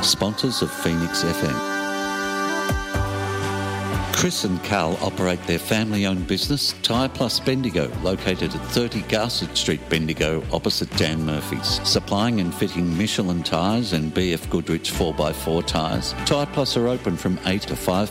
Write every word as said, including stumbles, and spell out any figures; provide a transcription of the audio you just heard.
sponsors of Phoenix F M. Chris and Carl operate their family-owned business, Tyre Plus Bendigo, located at thirty Garsett Street, Bendigo, opposite Dan Murphy's. Supplying and fitting Michelin tyres and B F Goodrich four by four tyres, Tyre Plus are open from eight to five